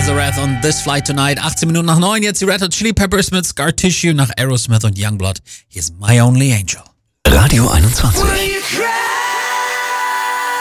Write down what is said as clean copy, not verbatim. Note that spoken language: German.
Nazareth und This Flight Tonight. 18 Minuten nach 9, jetzt die Red Hot Chili Peppers mit Scar Tissue nach Aerosmith und Youngblood. Hier ist My Only Angel. Radio 21.